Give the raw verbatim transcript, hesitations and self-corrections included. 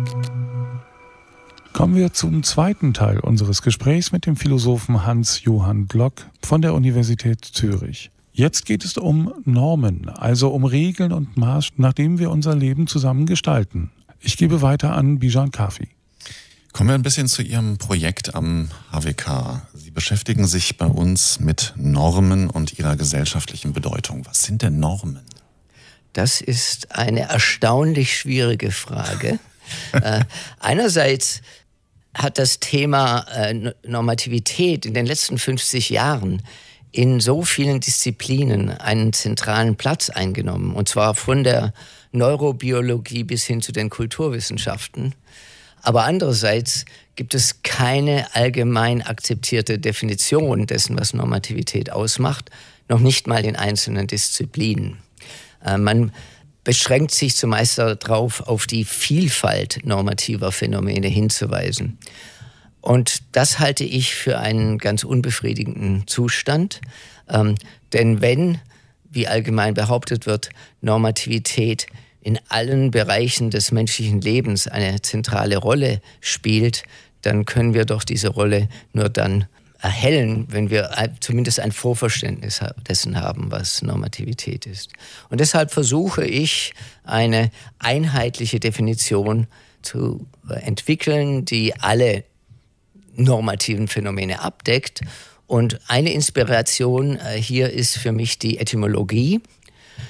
Kommen wir zum zweiten Teil unseres Gesprächs mit dem Philosophen Hans-Johann Glock von der Universität Zürich. Jetzt geht es um Normen, also um Regeln und Maß, nach denen wir unser Leben zusammen gestalten. Ich gebe weiter an Bijan Kafi. Kommen wir ein bisschen zu Ihrem Projekt am H W K. Sie beschäftigen sich bei uns mit Normen und ihrer gesellschaftlichen Bedeutung. Was sind denn Normen? Das ist eine erstaunlich schwierige Frage. äh, einerseits hat das Thema äh, Normativität in den letzten fünfzig Jahren in so vielen Disziplinen einen zentralen Platz eingenommen. Und zwar von der Neurobiologie bis hin zu den Kulturwissenschaften. Aber andererseits gibt es keine allgemein akzeptierte Definition dessen, was Normativität ausmacht, noch nicht mal in einzelnen Disziplinen. Äh, man beschränkt sich zumeist darauf, auf die Vielfalt normativer Phänomene hinzuweisen. Und das halte ich für einen ganz unbefriedigenden Zustand. Ähm, denn wenn, wie allgemein behauptet wird, Normativität in allen Bereichen des menschlichen Lebens eine zentrale Rolle spielt, dann können wir doch diese Rolle nur dann erhellen, wenn wir zumindest ein Vorverständnis dessen haben, was Normativität ist. Und deshalb versuche ich, eine einheitliche Definition zu entwickeln, die alle normativen Phänomene abdeckt. Und eine Inspiration hier ist für mich die Etymologie.